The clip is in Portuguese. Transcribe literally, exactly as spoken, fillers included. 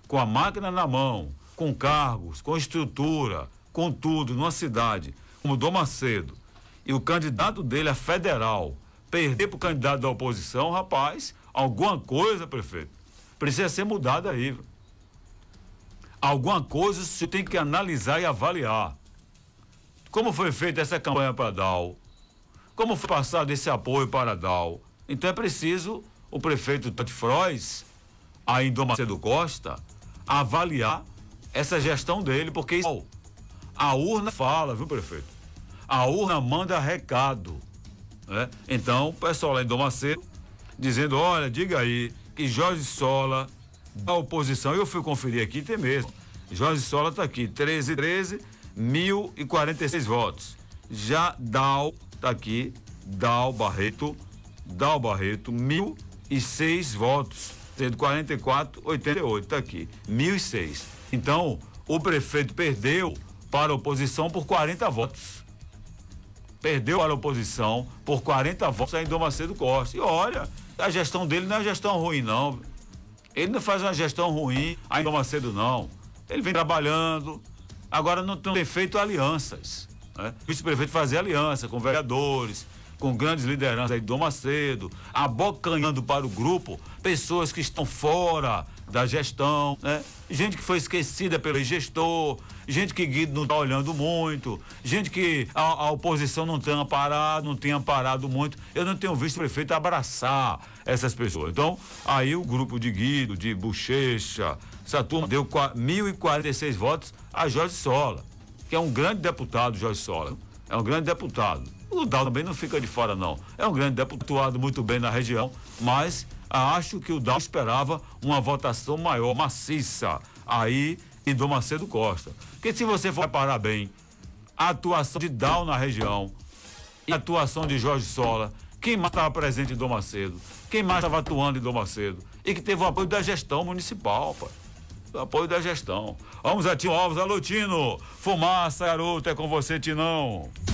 com a máquina na mão, com cargos, com estrutura, com tudo, numa cidade como Dom Macedo, e o candidato dele a federal perder para o candidato da oposição, rapaz, alguma coisa, prefeito, precisa ser mudada aí. Viu? Alguma coisa você tem que analisar e avaliar. Como foi feita essa campanha para Dal? Como foi passado esse apoio para Dal? Então é preciso o prefeito Tati Frois, aí em Dom Macedo Costa, avaliar essa gestão dele, porque a urna fala, viu, prefeito? A urna manda recado, né? Então, o pessoal lá em Dom Macedo, dizendo, olha, diga aí que Jorge Sola, da oposição, eu fui conferir aqui, tem mesmo, Jorge Sola está aqui, treze, treze, mil e quarenta e seis votos. Já Dal está aqui, Dal Barreto, Dal Barreto, mil e seis votos, sendo quarenta e quatro, oitenta e oito, está aqui, mil e seis. Então, o prefeito perdeu para a oposição por quarenta votos. Perdeu para a oposição por quarenta votos aí em Dom Macedo Costa. E olha, a gestão dele não é gestão ruim, não. Ele não faz uma gestão ruim aí em Dom Macedo, não. Ele vem trabalhando, agora não tem feito alianças, né? O vice-prefeito fazer aliança com vereadores, com grandes lideranças aí de Dom Macedo, abocanhando para o grupo pessoas que estão fora da gestão, né? Gente que foi esquecida pelo gestor, gente que Guido não está olhando muito, gente que a, a oposição não tenha parado, não tenha parado muito. Eu não tenho visto o prefeito abraçar essas pessoas. Então, aí o grupo de Guido, de Bochecha, essa turma deu mil e quarenta e seis votos a Jorge Sola, que é um grande deputado, Jorge Sola. É um grande deputado. O Dal também não fica de fora, não. É um grande deputado, muito bem na região, mas acho que o Dal esperava uma votação maior, maciça, aí em Dom Macedo Costa. Porque se você for reparar bem, a atuação de Dal na região e a atuação de Jorge Sola, quem mais estava presente em Dom Macedo, quem mais estava atuando em Dom Macedo, e que teve o apoio da gestão municipal, pai. O apoio da gestão. Vamos a Tino Alves, alô Tino, fumaça, garoto, é com você, Tinão.